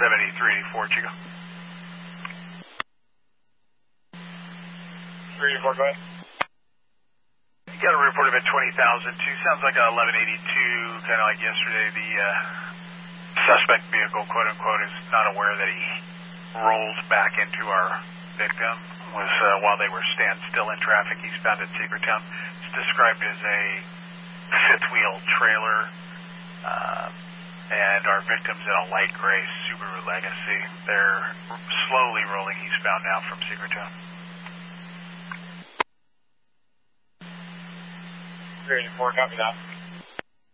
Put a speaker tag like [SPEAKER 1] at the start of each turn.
[SPEAKER 1] 7384, Chico.
[SPEAKER 2] 384, go ahead.
[SPEAKER 1] You got a report of at 20,002. Sounds like a 1182, kind of like yesterday. The suspect vehicle, quote unquote, is not aware that he rolled back into our victim. Was while they were standstill in traffic eastbound at Secrettown. It's described as a fifth wheel trailer, and our victim's in a light gray Subaru Legacy. They're slowly rolling eastbound now from Secrettown.
[SPEAKER 2] 384, copy that.